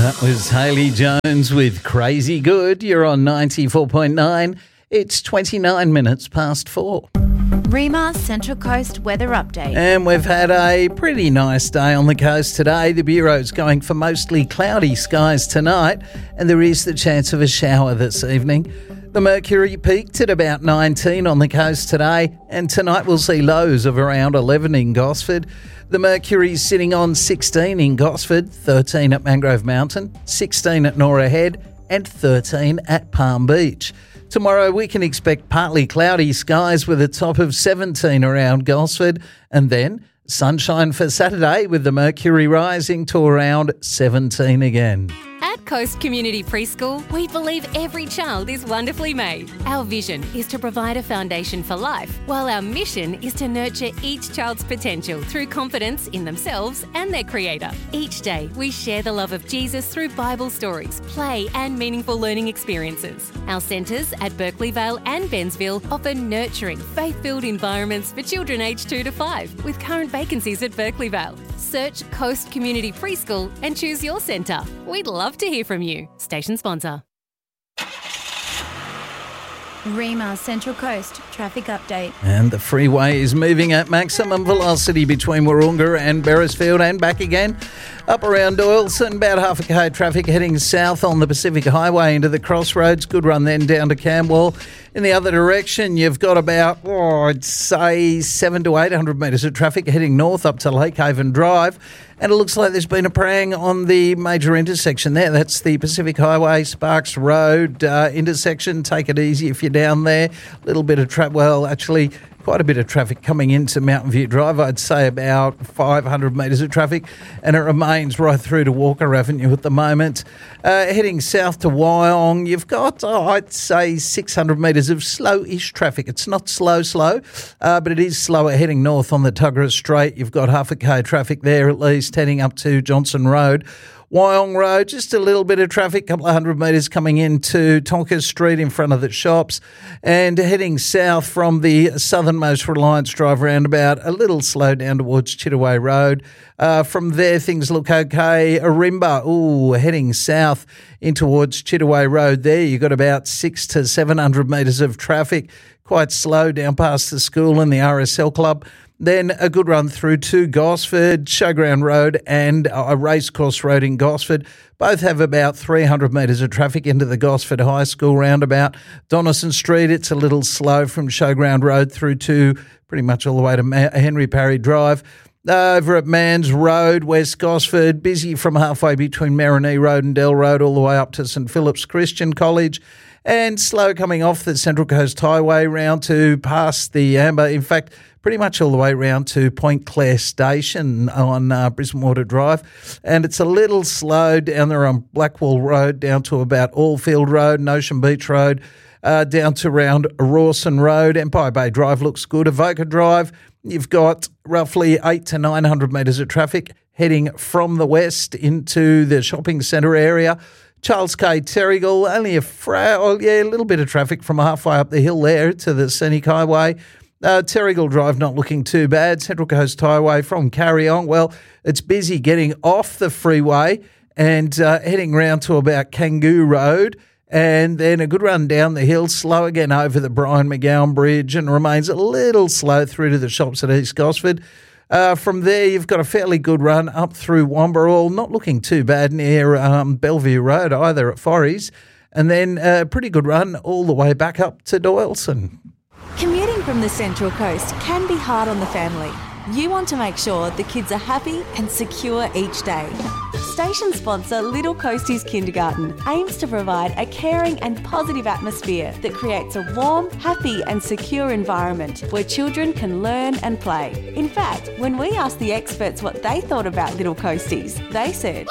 That was Hayley Jones with Crazy Good. You're on 94.9. It's 29 minutes past 4. Rima Central Coast weather update. And we've had a pretty nice day on the coast today. The Bureau's going for mostly cloudy skies tonight, and there is the chance of a shower this evening. The mercury peaked at about 19 on the coast today, and tonight we'll see lows of around 11 in Gosford. The mercury's sitting on 16 in Gosford, 13 at Mangrove Mountain, 16 at Norah Head, and 13 at Palm Beach. Tomorrow we can expect partly cloudy skies with a top of 17 around Gosford, and then sunshine for Saturday with the mercury rising to around 17 again. At Coast Community Preschool, we believe every child is wonderfully made. Our vision is to provide a foundation for life, while our mission is to nurture each child's potential through confidence in themselves and their Creator. Each day, we share the love of Jesus through Bible stories, play and meaningful learning experiences. Our centres at Berkeley Vale and Bensville offer nurturing, faith-filled environments for children aged 2 to 5, with current vacancies at Berkeley Vale. Search Coast Community Preschool and choose your centre. We'd love to hear from you. Station sponsor. Rima Central Coast traffic update. And the freeway is moving at maximum velocity between Wahroonga and Beresfield and back again. Up around Doyleson, about half a k traffic heading south on the Pacific Highway into the crossroads. Good run then down to Camwell. In the other direction, you've got about, I'd say 700 to 800 metres of traffic heading north up to Lake Haven Drive. And it looks like there's been a prang on the major intersection there. That's the Pacific Highway, Sparks Road intersection. Take it easy if you're down there. A little bit of quite a bit of traffic coming into Mountain View Drive. I'd say about 500 metres of traffic, and it remains right through to Walker Avenue at the moment. Heading south to Wyong, you've got, I'd say 600 metres of slow-ish traffic. It's not slow, but it is slower heading north on the Tuggerah Strait. You've got half a k traffic there at least heading up to Johnson Road. Wyong Road, just a little bit of traffic, couple of 100 metres coming into Tonker Street in front of the shops, and heading south from the southernmost Reliance Drive roundabout, a little slow down towards Chittaway Road. From there, things look okay. Arimba, heading south in towards Chittaway Road there. You've got about 600 to 700 metres of traffic, quite slow down past the school and the RSL Club. Then a good run through to Gosford, Showground Road and a Racecourse Road in Gosford. Both have about 300 metres of traffic into the Gosford High School roundabout. Donaldson Street, it's a little slow from Showground Road through to pretty much all the way to Henry Parry Drive. Over at Mans Road, West Gosford, busy from halfway between Marinee Road and Dell Road all the way up to St Philip's Christian College. And slow coming off the Central Coast Highway round to past the Amber. In fact, pretty much all the way round to Point Clare Station on Brisbane Water Drive. And it's a little slow down there on Blackwall Road down to about Allfield Road and Ocean Beach Road, down to around Rawson Road. Empire Bay Drive looks good. Avoca Drive, you've got roughly 800 to 900 metres of traffic heading from the west into the shopping centre area. Charles K. Terrigal, only a little bit of traffic from halfway up the hill there to the Scenic Highway. Terrigal Drive not looking too bad. Central Coast Highway from Carryong, well, it's busy getting off the freeway and heading round to about Kangoo Road, and then a good run down the hill, slow again over the Brian McGowan Bridge, and remains a little slow through to the shops at East Gosford. From there, you've got a fairly good run up through Wamberal, not looking too bad near Bellevue Road either at Forries, and then a pretty good run all the way back up to Doyleson. Commuting from the Central Coast can be hard on the family. You want to make sure the kids are happy and secure each day. Station sponsor Little Coasties Kindergarten aims to provide a caring and positive atmosphere that creates a warm, happy and secure environment where children can learn and play. In fact, when we asked the experts what they thought about Little Coasties, they said,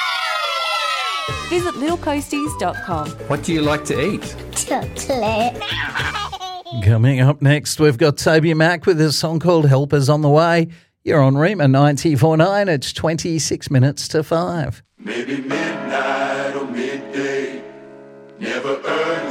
visit littlecoasties.com. What do you like to eat? Chocolate. Coming up next, we've got Toby Mac with a song called Helpers on the Way. You're on Rima 94.9. It's 26 minutes to 5. Maybe midnight or midday, never early.